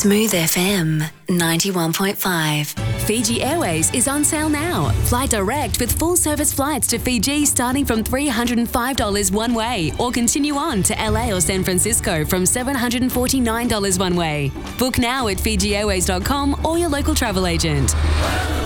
Smooth FM 91.5. Fiji Airways is on sale now. Fly direct with full service flights to Fiji starting from $305 one way, or continue on to LA or San Francisco from $749 one way. Book now at FijiAirways.com or your local travel agent.